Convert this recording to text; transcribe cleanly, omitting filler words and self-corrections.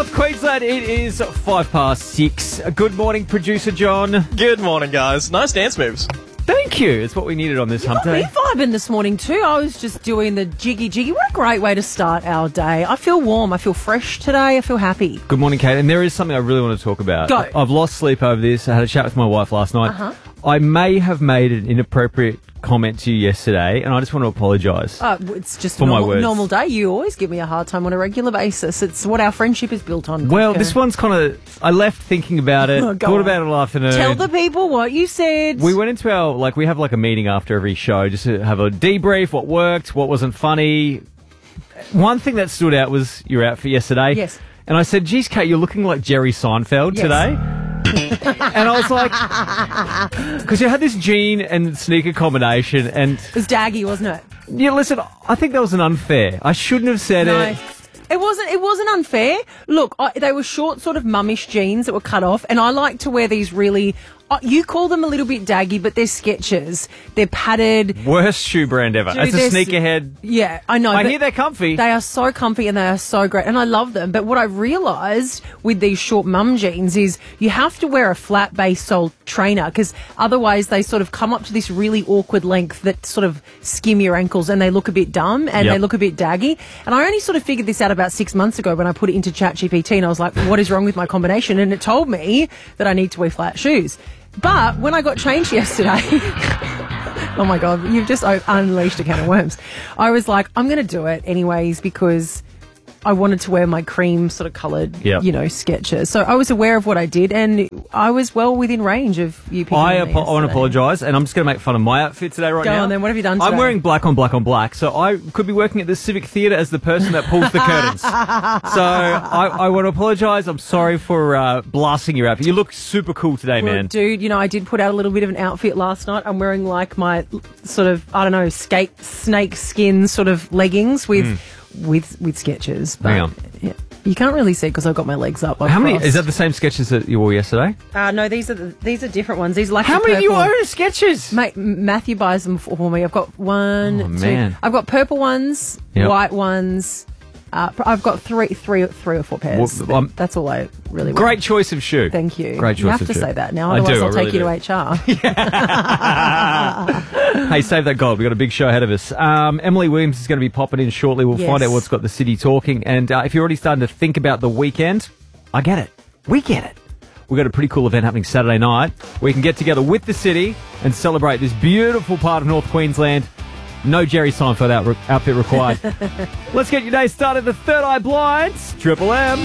North Queensland, it is 6:05. Good morning, producer John. Good morning, guys. Nice dance moves. Thank you. It's what we needed on this hump day. Me vibing this morning too. I was just doing the jiggy. What a great way to start our day. I feel warm. I feel fresh today. I feel happy. Good morning, Kate. And there is something I really want to talk about. Go. I've lost sleep over this. I had a chat with my wife last night. I may have made an inappropriate comment to you yesterday, and I just want to apologise. It's just For a my words. normal day. You always give me a hard time on a regular basis. It's what our friendship is built on. Well, Coco. this one's kind of... I left thinking about it, Oh, go thought on. about it all afternoon. Tell the people what you said. We went into our... we have a meeting after every show just to have a debrief, what worked, what wasn't funny. One thing that stood out was your outfit yesterday. Yes. And I said, geez, Kate, you're looking like Jerry Seinfeld Yes. today. And I was like... Because you had this jean and sneaker combination and... It was daggy, wasn't it? Yeah, listen, I think that was an unfair. I shouldn't have said it. It wasn't unfair. Look, they were short, sort of mummish jeans that were cut off, and I like to wear these really... you call them a little bit daggy, but they're Skechers. They're padded. Worst shoe brand ever. Dude, It's a sneakerhead. Yeah, I know. I but hear they're comfy. They are so comfy and they are so great, and I love them. But what I realised with these short mum jeans is you have to wear a flat base sole trainer, because otherwise they sort of come up to this really awkward length that sort of skim your ankles, and they look a bit dumb and Yep. they look a bit daggy. And I only sort of figured this out about 6 months ago when I put it into ChatGPT, and I was like, what is wrong with my combination? And it told me that I need to wear flat shoes. But when I got changed yesterday, oh my God, you've just unleashed a can of worms. I was like, I'm going to do it anyways because I wanted to wear my cream sort of coloured, Yep. Skechers. So I was aware of what I did, and I was well within range of you picking I me want to yesterday. apologise, and I'm just going to make fun of my outfit today right Go now. on then, what have you done I'm today? wearing black on black on black, so I could be working at the Civic Theatre as the person that pulls the curtains. So I want to apologise. I'm sorry for blasting your outfit. You look super cool today, Well, man. dude, I did put out a little bit of an outfit last night. I'm wearing my sort of, I don't know, snake skin sort of leggings with Skechers. But, Hang on. yeah, you can't really see because I've got my legs up. How many? Is that the same Skechers that you wore yesterday? No, these are different ones. These are like How the many do you purple- own Skechers? Mate, Matthew buys them for me. I've got one, Oh, two. man. I've got purple ones, Yep. white ones. I've got three or four pairs. Well, That's all I really want. Great choice of shoe. Thank you. Great choice You have of to shoe. say that now, I otherwise do, I'll I take really you to HR. Hey, save that gold. We've got a big show ahead of us. Emily Williams is going to be popping in shortly. We'll Yes. find out what's got the city talking. And if you're already starting to think about the weekend, I get it. We get it. We've got a pretty cool event happening Saturday night. We can get together with the city and celebrate this beautiful part of North Queensland. No Jerry Seinfeld outfit required. Let's get your day started. The Third Eye Blinds, Triple M.